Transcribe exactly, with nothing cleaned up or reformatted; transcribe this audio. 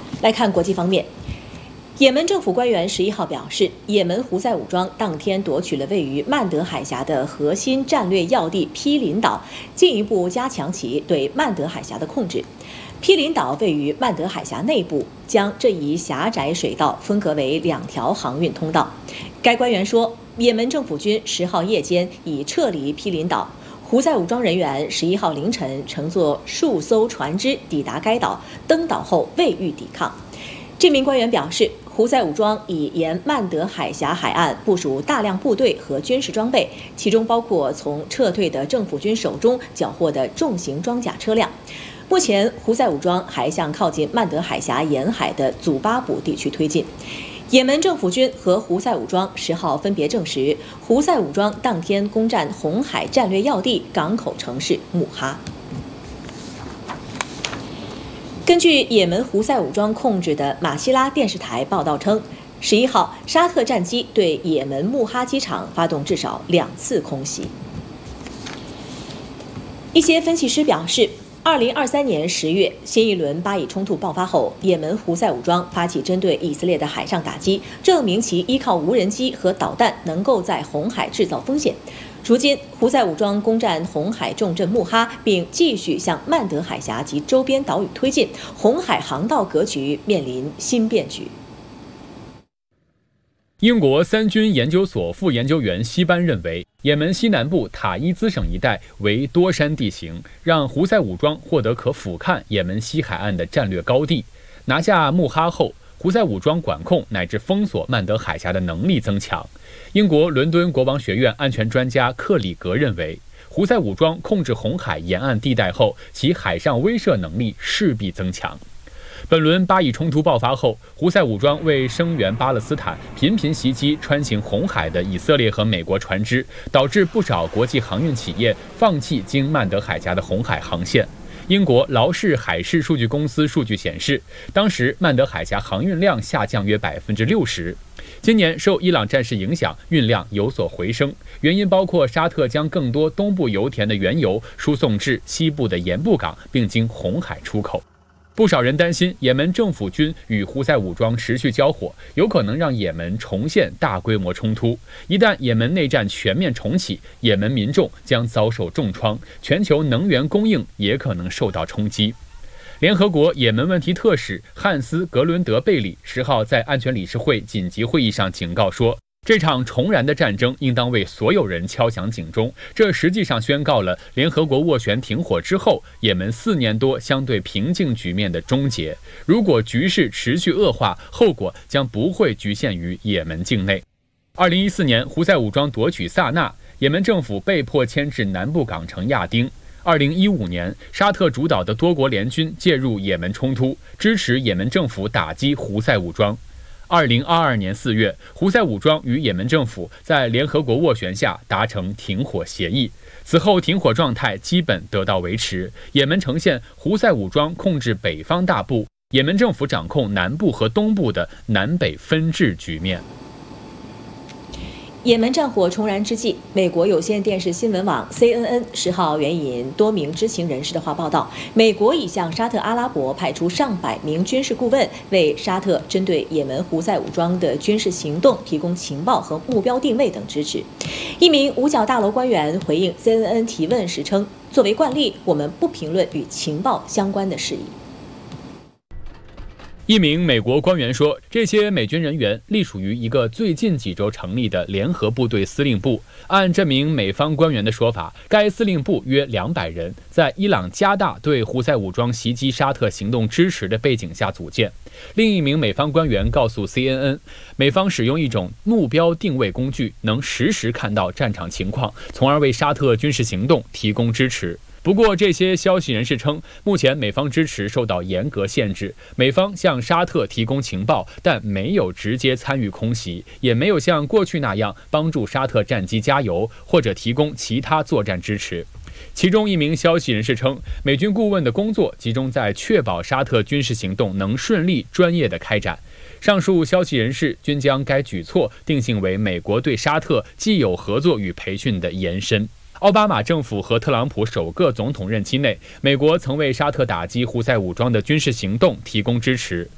来看国际方面，也门政府官员十一号表示，也门胡塞武装当天夺取了位于曼德海峡的核心战略要地毗邻岛，进一步加强其对曼德海峡的控制。毗邻岛位于曼德海峡内部，将这一狭窄水道分隔为两条航运通道。该官员说，也门政府军十号夜间已撤离毗邻岛。胡塞武装人员十一号凌晨乘坐数艘船只抵达该岛，登岛后未遇抵抗。这名官员表示，胡塞武装已沿曼德海峡海岸部署大量部队和军事装备，其中包括从撤退的政府军手中缴获的重型装甲车辆。目前，胡塞武装还向靠近曼德海峡沿海的祖巴卜地区推进。也门政府军和胡塞武装十号分别证实，胡塞武装当天攻占红海战略要地港口城市穆哈。根据也门胡塞武装控制的马希拉电视台报道称，十一号沙特战机对也门穆哈机场发动至少两次空袭。一些分析师表示，二零二三年十月，新一轮巴以冲突爆发后，也门胡塞武装发起针对以色列的海上打击，证明其依靠无人机和导弹能够在红海制造风险。如今，胡塞武装攻占红海重镇穆哈，并继续向曼德海峡及周边岛屿推进，红海航道格局面临新变局。 英国三军研究所副研究员希班认为，也门西南部塔伊兹省一带为多山地形，让胡塞武装获得可俯瞰也门西海岸的战略高地。拿下穆哈后，胡塞武装管控乃至封锁曼德海峡的能力增强。英国伦敦国王学院安全专家克里格认为，胡塞武装控制红海沿岸地带后，其海上威慑能力势必增强。本轮巴以冲突爆发后，胡塞武装为声援巴勒斯坦，频频袭击穿行红海的以色列和美国船只，导致不少国际航运企业放弃经曼德海峡的红海航线。英国劳氏海事数据公司数据显示，当时曼德海峡航运量下降约百分之六十。今年受伊朗战事影响，运量有所回升，原因包括沙特将更多东部油田的原油输送至西部的盐布港，并经红海出口。不少人担心，也门政府军与胡塞武装持续交火，有可能让也门重现大规模冲突。一旦也门内战全面重启，也门民众将遭受重创，全球能源供应也可能受到冲击。联合国也门问题特使汉斯·格伦德贝里十号在安全理事会紧急会议上警告说，这场重燃的战争应当为所有人敲响警钟。这实际上宣告了联合国斡旋停火之后，也门四年多相对平静局面的终结。如果局势持续恶化，后果将不会局限于也门境内。二零一四年，胡塞武装夺取萨那，也门政府被迫迁至南部港城亚丁。二零一五年，沙特主导的多国联军介入也门冲突，支持也门政府打击胡塞武装。二零二二年四月，胡塞武装与也门政府在联合国斡旋下达成停火协议，此后停火状态基本得到维持。也门呈现胡塞武装控制北方大部，也门政府掌控南部和东部的南北分治局面。 也门战火重燃之际，美国有线电视新闻网 C N N 十号援引多名知情人士的话报道，美国已向沙特阿拉伯派出上百名军事顾问，为沙特针对也门胡塞武装的军事行动提供情报和目标定位等支持。一名五角大楼官员回应 C N N 提问时称，作为惯例，我们不评论与情报相关的事宜。 一名美国官员说，这些美军人员隶属于一个最近几周成立的联合部队司令部。按这名美方官员的说法，该司令部约两百人，在伊朗加大对胡塞武装袭击沙特行动支持的背景下组建。另一名美方官员告诉 C N N， 美方使用一种目标定位工具，能实时看到战场情况，从而为沙特军事行动提供支持。不过，这些消息人士称，目前美方支持受到严格限制，美方向沙特提供情报，但没有直接参与空袭，也没有像过去那样帮助沙特战机加油或者提供其他作战支持。其中一名消息人士称，美军顾问的工作集中在确保沙特军事行动能顺利、专业地开展。上述消息人士均将该举措定性为美国对沙特既有合作与培训的延伸。奥巴马政府和特朗普首个总统任期内，美国曾为沙特打击胡塞武装的军事行动提供支持。